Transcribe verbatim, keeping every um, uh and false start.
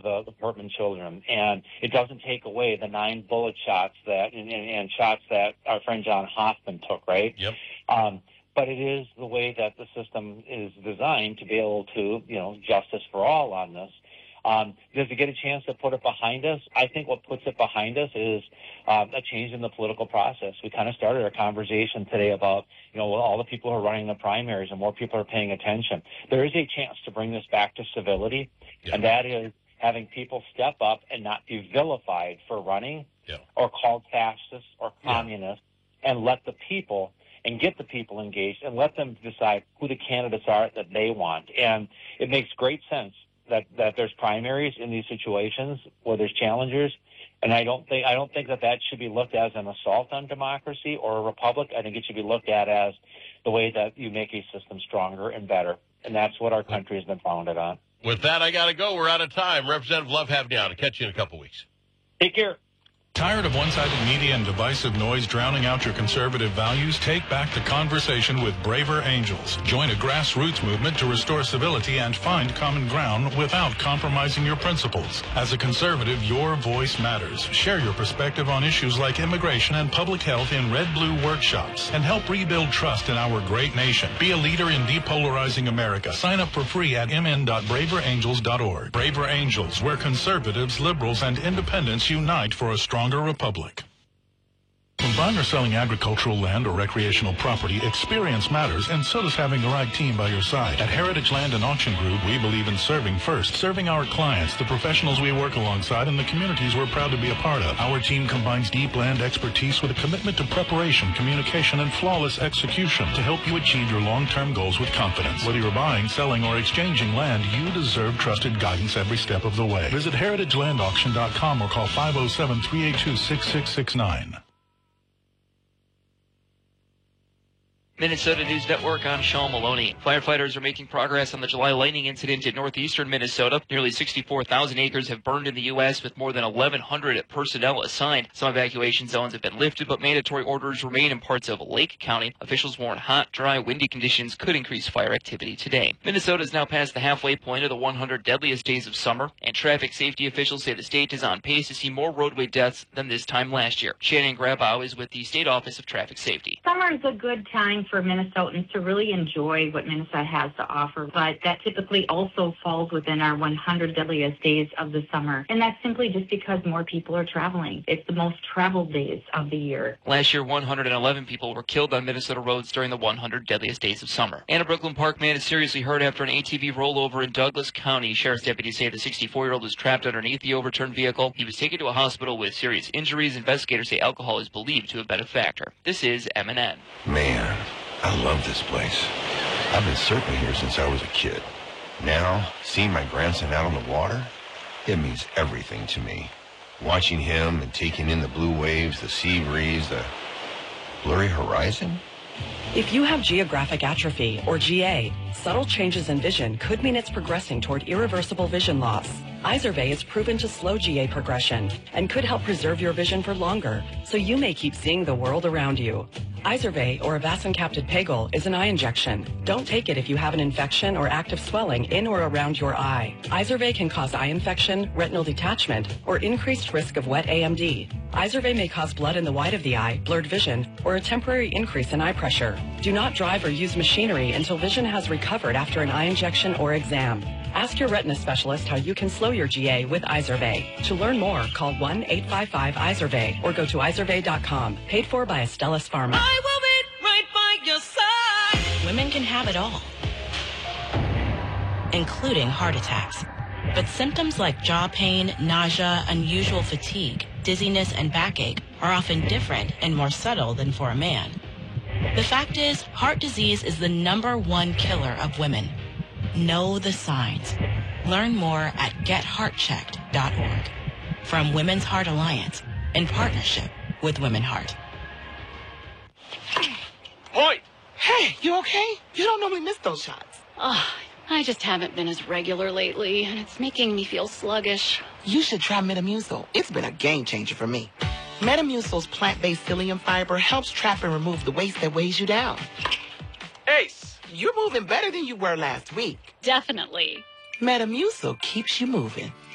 the, the Portman children, and it doesn't take away the nine bullet shots that and, and, and shots that our friend John Hoffman took, right? Yep. Um, but it is the way that the system is designed to be able to, you know, justice for all on this. Um, does it get a chance to put it behind us? I think what puts it behind us is um, a change in the political process. We kind of started our conversation today about, you know, all the people who are running the primaries and more people are paying attention. There is a chance to bring this back to civility, yeah. and that is having people step up and not be vilified for running yeah. or called fascists or communists, yeah. and let the people and get the people engaged and let them decide who the candidates are that they want. And it makes great sense that, that there's primaries in these situations where there's challengers, and I don't think I don't think that that should be looked at as an assault on democracy or a republic. I think it should be looked at as the way that you make a system stronger and better, and that's what our country has been founded on. With that, I got to go. We're out of time. Representative Love having you on. I'll catch you in a couple weeks. Take care. Tired of one-sided media and divisive noise drowning out your conservative values? Take back the conversation with Braver Angels. Join a grassroots movement to restore civility and find common ground without compromising your principles. As a conservative, your voice matters. Share your perspective on issues like immigration and public health in Red Blue workshops and help rebuild trust in our great nation. Be a leader in depolarizing America. Sign up for free at m n dot braver angels dot org. Braver Angels, where conservatives, liberals, and independents unite for a strong republic. When buying or selling agricultural land or recreational property, experience matters, and so does having the right team by your side. At Heritage Land and Auction Group, we believe in serving first, serving our clients, the professionals we work alongside, and the communities we're proud to be a part of. Our team combines deep land expertise with a commitment to preparation, communication, and flawless execution to help you achieve your long-term goals with confidence. Whether you're buying, selling, or exchanging land, you deserve trusted guidance every step of the way. Visit heritage land auction dot com or call five oh seven, three eight two, six six six nine. Minnesota News Network, I'm Sean Maloney. Firefighters are making progress on the July lightning incident in northeastern Minnesota. Nearly sixty-four thousand acres have burned in the U S with more than eleven hundred personnel assigned. Some evacuation zones have been lifted, but mandatory orders remain in parts of Lake County. Officials warn hot, dry, windy conditions could increase fire activity today. Minnesota is now past the halfway point of the one hundred deadliest days of summer, and traffic safety officials say the state is on pace to see more roadway deaths than this time last year. Shannon Grabow is with the State Office of Traffic Safety. Summer is a good time for Minnesotans to really enjoy what Minnesota has to offer, but that typically also falls within our one hundred deadliest days of the summer, and that's simply just because more people are traveling. It's the most traveled days of the year. Last year, one hundred eleven people were killed on Minnesota roads during the one hundred deadliest days of summer. And a Brooklyn Park man is seriously hurt after an A T V rollover in Douglas County. Sheriff's deputies say the sixty-four-year-old was trapped underneath the overturned vehicle. He was taken to a hospital with serious injuries. Investigators say alcohol is believed to have been a factor. This is M N N. Man, I love this place. I've been surfing here since I was a kid. Now, seeing my grandson out on the water, it means everything to me. Watching him and taking in the blue waves, the sea breeze, the blurry horizon. If you have geographic atrophy, or G A, subtle changes in vision could mean it's progressing toward irreversible vision loss. Izervay is proven to slow G A progression and could help preserve your vision for longer, so you may keep seeing the world around you. Izervay, or avacincaptad pegol, is an eye injection. Don't take it if you have an infection or active swelling in or around your eye. Izervay can cause eye infection, retinal detachment, or increased risk of wet A M D. Izervay may cause blood in the white of the eye, blurred vision, or a temporary increase in eye pressure. Do not drive or use machinery until vision has recovered after an eye injection or exam. Ask your retina specialist how you can slow your G A with Izervay. To learn more, call one eight five five Izervay or go to izervay dot com. Paid for by Astellas Pharma. I will be right by your side. Women can have it all, including heart attacks. But symptoms like jaw pain, nausea, unusual fatigue, dizziness, and backache are often different and more subtle than for a man. The fact is, heart disease is the number one killer of women. Know the signs. Learn more at get heart checked dot org. From Women's Heart Alliance, in partnership with Women Heart. Hoyt! Hey, you okay? You don't normally miss those shots. Oh, I just haven't been as regular lately, and it's making me feel sluggish. You should try Metamucil. It's been a game changer for me. Metamucil's plant-based psyllium fiber helps trap and remove the waste that weighs you down. Ace, you're moving better than you were last week. Definitely. Metamucil keeps you moving.